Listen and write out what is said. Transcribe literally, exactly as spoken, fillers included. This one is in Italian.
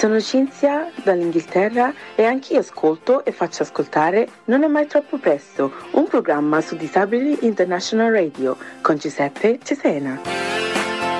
Sono Cinzia dall'Inghilterra e anch'io ascolto e faccio ascoltare Non è mai troppo presto, un programma su Disabili International Radio con Giuseppe Cesena.